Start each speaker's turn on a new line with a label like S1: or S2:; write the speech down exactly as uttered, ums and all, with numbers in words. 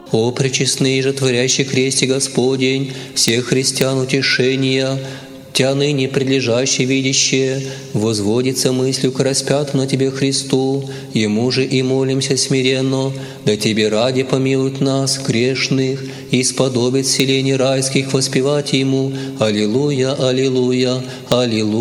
S1: О пречестный же творящий кресте Господень, всех христиан утешения, Тя ныне предлежащее видящее, возводится мыслью к распятому на Тебе Христу, Ему же и молимся смиренно, да Тебе ради помилует нас, грешных, и сподобит селений райских воспевать Ему. Аллилуйя, аллилуйя, аллилуйя.